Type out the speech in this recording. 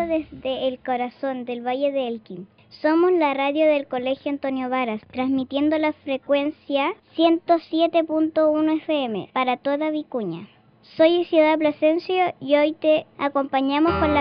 desde el corazón del Valle de Elqui. Somos la radio del Colegio Antonio Varas, transmitiendo la frecuencia 107.1 FM para toda Vicuña. Soy Isidora Plasencia y hoy te acompañamos con la